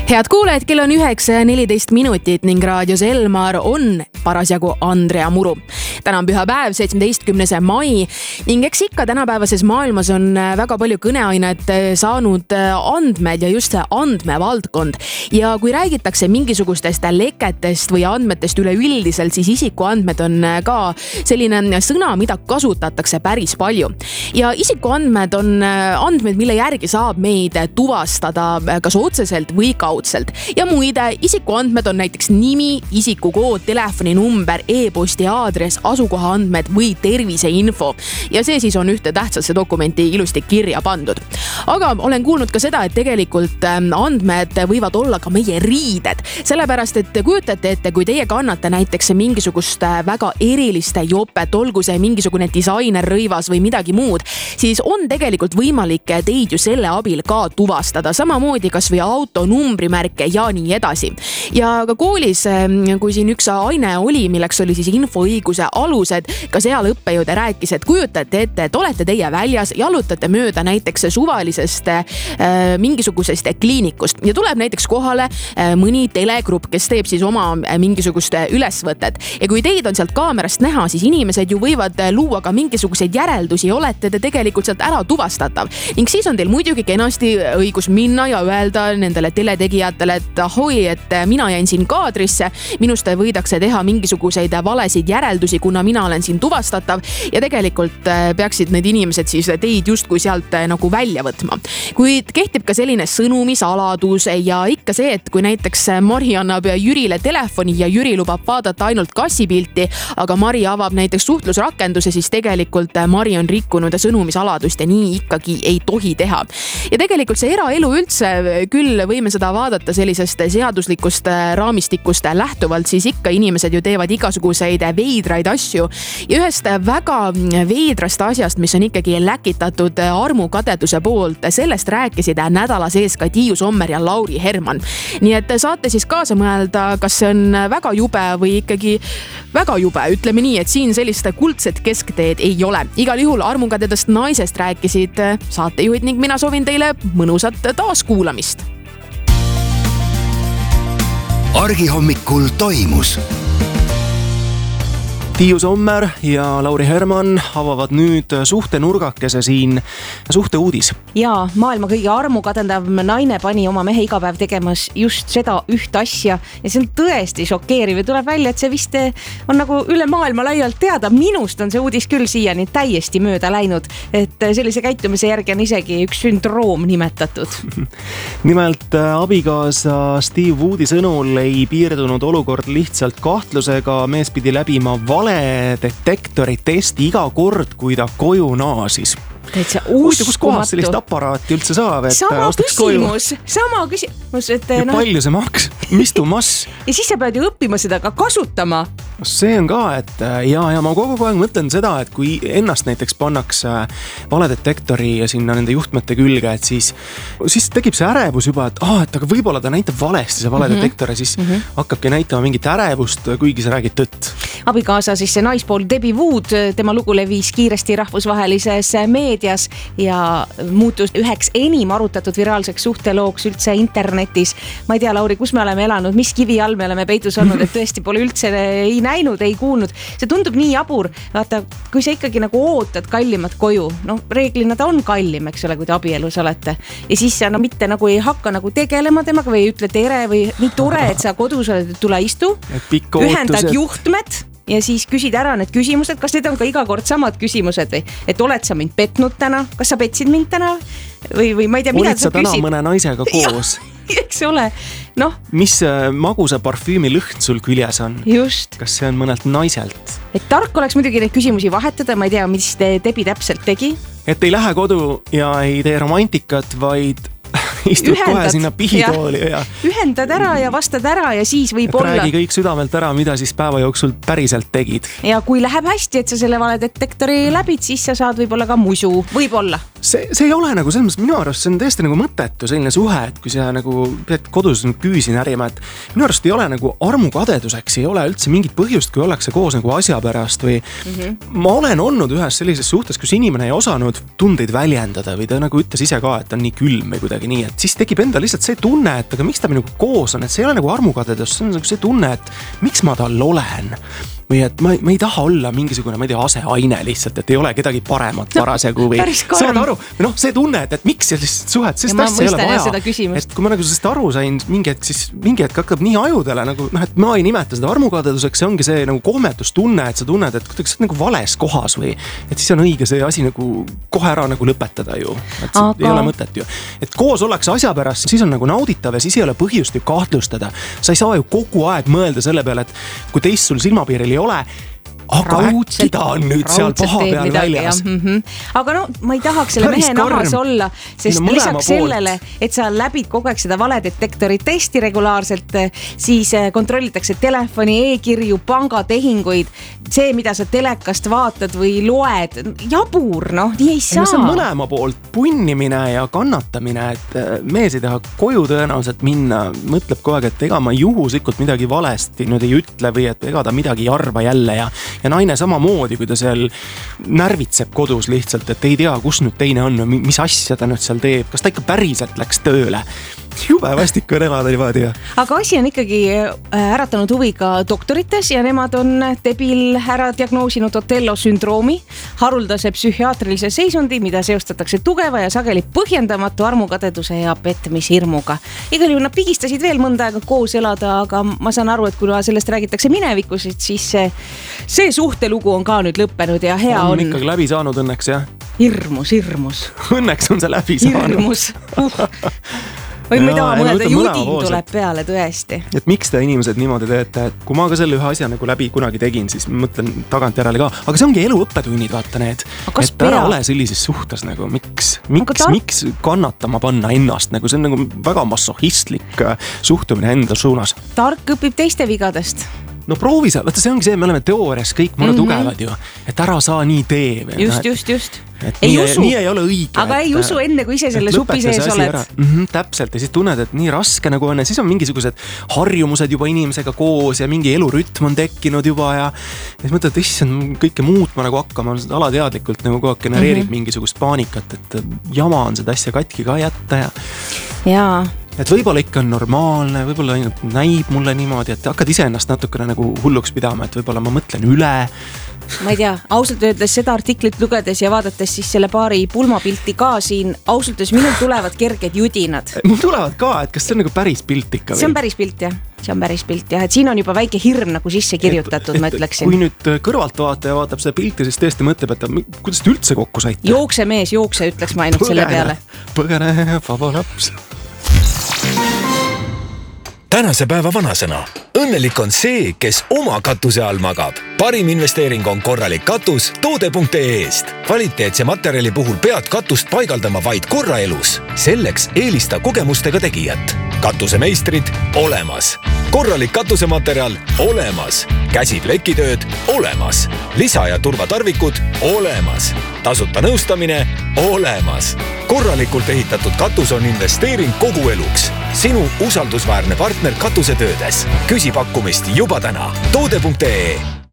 Head kuulajad, kell on 9:14 ning raadios Elmar on parasjagu Andrea Muru. Täna on pühapäev, 17. mai ning eks ikka tänapäevases maailmas on väga palju kõneainet saanud andmed ja just see andmevaldkond. Ja kui räägitakse mingisugustest leketest või andmetest üleüldiselt, siis isikuandmed on ka selline sõna, mida kasutatakse päris palju. Ja isikuandmed on andmed, mille järgi saab meid tuvastada kas otseselt või kaudselt. Ja muide, isikuandmed on näiteks nimi, isikukood, telefoninumber, e-posti aadress, asukoha andmed või terviseinfo. Ja see siis on ühte tähtsasse dokumenti ilusti kirja pandud. Aga olen kuulnud ka seda, et tegelikult andmed võivad olla ka meie riided. Sellepärast, et kujutate ette, kui teie kannate näiteks mingisugust väga erilist jopet, olgu see mingisugune disainerrõivas või midagi muud, siis on tegelikult võimalik teid ju selle abil ka tuvastada. Samamoodi kas või auto numbrimärke ja nii edasi. Ja ka koolis, kui siin üks aine oli, milleks oli siis infoõiguse alused, ka seal õppejõud rääkis, et kujutate ette, et olete teie väljas, jalutate mööda näiteks suvalisest mingisugusest kliinikust ja tuleb näiteks kohale mõni telegrupp, kes teeb siis oma mingisugust ülesvõtet. Ja kui teid on sealt kaamerast näha, siis inimesed ju võivad luua ka mingisuguseid järeldusi, olete te tegelikult sealt ära tuvastatav. Ning siis on teil muidugi kenasti õigus minna ja öelda nendele teletegijatele, et ahoi, et mina jäin siin kaadrisse, minust võidakse teha mingisuguseid valesid järeldusi, kuna mina olen siin tuvastatav ja tegelikult peaksid need inimesed siis teid justkui sealt nagu välja võtma. Kuid kehtib ka selline sõnumisaladus ja ikka see, et kui näiteks Mari annab Jürile telefoni ja Jüri lubab vaadata ainult kassipilti, aga Mari avab näiteks suhtlusrakenduse, siis tegelikult Mari on rikkunud sõnumisaladust ja nii ikkagi ei tohi teha. Ja tegelikult see eraelu üldse, küll võime seda vaadata sellisest seaduslikust raamistikust lähtuvalt, siis ikka inimesed ju teevad igasuguseid veidraid asju. Ja ühest väga veidrast asjast, mis on ikkagi läkitatud armukadeduse poolt, sellest rääkisid nädala sees ka Tiiu Sommer ja Lauri Herman. Nii et saate siis kaasa mõelda, kas see on väga jube või ikkagi väga jube. Ütleme nii, et siin sellist kuldset keskteed ei ole. Igal juhul armukadedast naisest rääkisid saatejuhid ning mina soovin teile mõnusat taaskuulamist. Argihommikul toimus. Tiiu Sommer ja Lauri Herman avavad nüüd suhtenurgakese siin suhteuudis. Ja maailma kõige armukadendav naine pani oma mehe iga päev tegemas just seda üht asja ja see on tõesti šokeeriv ja tuleb välja, et see vist on nagu üle maailma laialt teada. Minust on see uudis küll siiani täiesti mööda läinud, et sellise käitumise järgi on isegi üks sündroom nimetatud. Nimelt abikaasa Steve Woodi sõnul ei piirdunud olukord lihtsalt kahtlusega, mees pidi läbima valedetektori testi iga kord, kui ta koju naasis. Täitsa uskumatu. Kus kohas sellist aparaati üldse saab, et sama küsimus, et ja palju see maks? Mistu mass? Ja siis sa pead ju õppima seda ka kasutama. See on ka, et ja ma kogu aeg mõtlen seda, et kui ennast näiteks pannakse valedetektori ja sinna nende juhtmete külge, et siis tekib see ärevus juba, et aga võib-olla ta näitab valesti see valedetektor ja siis hakkabki näitama mingit ärevust, kuigi sa räägid tõtt. Abikaasa siis see naispool Debbie Wood, tema lugu levis kiiresti rahvusvahelises meedias ja muutus üheks enim arutatud viraalseks suhtelooks üldse internetis. Ma ei tea, Lauri, kus me oleme elanud, mis kivi all me oleme peitus olnud, et tõesti pole üldse ei näinud, ei kuulnud. See tundub nii jabur. Vaata, kui sa ikkagi nagu ootad kallimat koju, reeglina ta on kallim, eks ole, kui te abielus olete. Ja siis sa mitte nagu ei hakka nagu tegelema temaga või ei ütle tere või nii tore, et sa kodus oled, et tule istu, ühendad juhtmed ja siis küsid ära need küsimused, kas need on ka iga kord samad küsimused või, et oled sa mind petnud täna, kas sa petsid mind täna või ma ei tea, mida sa küsid. Olid sa täna mõne naisega koos? Eks ole, Mis magusa parfüümi lõhn sul küljes on? Just. Kas see on mõnelt naiselt? Et tark oleks muidugi neid küsimusi vahetada, ma ei tea, mis Debbie täpselt tegi. Et ei lähe kodu ja ei tee romantikat, vaid istud kohe sinna pihitooli ja ühendad ära ja vastad ära ja siis võib olla. Räägi kõik südamelt ära, mida siis päeva jooksul päriselt tegid. Ja kui läheb hästi, et sa selle valedetektori läbid, siis sa saad võib-olla ka musu. Võib-olla. see ei ole nagu selles mõttes, minu arust see on tõesti nagu mõttetu selline suhe, et kui sa nagu pead kodus küüsi närima, et minu arust ei ole nagu armukadeduseks, ei ole üldse mingit põhjust, kui ollakse koos nagu asja pärast või ma olen olnud ühes sellises suhtes, kus inimene ei osanud tundeid väljendada või ta nagu ütles ise ka, et ta on nii külm või kuidagi nii, et siis tekib enda lihtsalt see tunne, et aga miks ta minuga koos on, et see ei ole nagu armukadedus, see on nagu see tunne, et miks ma tal olen või et ma ei taha olla mingisugune, ma ei tea, aseaine lihtsalt, et ei ole kedagi paremat parasjagu või saad aru, või see tunne, et miks sellist suhet, sest asja ei ole vaja. Et kui ma nagu sellest aru sain, mingi hetk hakkab nii ajudele nagu, et ma ei nimeta seda armukadeduseks, see ongi see nagu kohmetustunne, et sa tunned, et kuidagi sa oled nagu vales kohas või et siis on õige see asi nagu kohe ära nagu lõpetada ju, et ei ole mõtet ju. Et koos ollakse asja pärast, siis on nagu nauditav ja siis ei ole põhjust ju kahtlustada. Sa ei saa ju kogu aeg mõelda selle peale, et kui teist sul silmapiiril ei ole, aga äkki ta on nüüd seal paha peal väljas. Aga no ma ei tahaks selle mehe nahas olla, sest lisaks sellele, et sa läbid kogu aeg seda valedetektori testi regulaarselt, siis kontrollitakse telefoni, e-kirju, pangatehinguid, see, mida sa telekast vaatad või loed, jabur, nii ei saa. See on mõlema poolt punnimine ja kannatamine, et mees ei taha koju tõenäoliselt minna, mõtleb kogu aeg, et ega ma juhuslikult midagi valesti nüüd ei ütle või et ega ta midagi ei arva jälle ja naine samamoodi, kui ta seal närvitseb kodus lihtsalt, et ei tea, kus nüüd teine on, mis asja ta nüüd seal teeb, kas ta ikka päriselt läks tööle. Jube vastik on elada niimoodi. Aga asi on ikkagi äratanud huvi ka doktorites ja nemad on Debil ära diagnoosinud Otello sündroomi, haruldase psühhiaatrilise seisundi, mida seostatakse tugeva ja sageli põhjendamatu armukadeduse ja petmishirmuga. Igal juhul nad pigistasid veel mõnda aega koos elada, aga ma saan aru, et kuna sellest räägitakse minevikus, siis see suhtelugu on ka nüüd lõppenud ja hea on. On ikkagi läbi saanud õnneks, jah? Hirmus. Õnneks on see läbi saanud. Hirmus. Või ma ei taha mõelda, judin tuleb peale tõesti. Et miks te inimesed niimoodi teete, et kui ma ka selle ühe asja nagu läbi kunagi tegin, siis mõtlen tagantjärele ka, aga see ongi elu õppetunnid, vaata need, et ära ole sellises suhtes nagu, miks kannatama panna ennast, nagu see on nagu väga massohistlik suhtumine enda suunas. Tark õpib teiste vigadest. No proovi sa, vaata see ongi see, me oleme teoorias kõik mõne tugevad ju, et ära saa nii tee. Just. Nii ei ole õige. Aga ei usu enne, kui ise selle supi sees oled. Täpselt ja siis tunned, et nii raske nagu on ja siis on mingisugused harjumused juba inimesega koos ja mingi elurütm on tekkinud juba ja siis mõtled, et issand, kõike muutma nagu hakkama, alateadlikult nagu kogu aeg genereerib mingisugust paanikat, et jama on seda asja katki ka jätta ja et võib-olla ikka on normaalne, võib-olla ainult näib mulle niimoodi, et hakkad ise ennast natukene nagu hulluks pidama, et võib-olla ma mõtlen üle. Ma ei tea, ausalt öeldes seda artiklit lugedes ja vaadates siis selle paari pulmapilti ka siin, ausalt öeldes minul tulevad kerged judinad. Mul tulevad ka, et kas see on nagu päris pilt ikka? See on päris pilt jah, et siin on juba väike hirm nagu sisse kirjutatud, ma ütleksin. Kui nüüd kõrvaltvaataja vaatab seda pilti, siis tõesti mõtleb, et kuidas te üldse kokku saite? Jookse mees, ütleks ma ainult selle peale. Põgene, vaba laps. Tänase päeva vanasõna. Õnnelik on see, kes oma katuse all magab. Parim investeering on korralik katus toode.ee-st. Kvaliteetse materjali puhul pead katust paigaldama vaid korra elus. Selleks eelista kogemustega tegijat. Katusemeistrid olemas. Korralik katusematerjal olemas. Käsiplekitööd olemas. Lisa- ja turvatarvikud olemas. Tasuta nõustamine olemas. Korralikult ehitatud katus on investeering kogu eluks. Sinu usaldusväärne partner katusetöödes. Küsi pakkumist juba täna. Toode.ee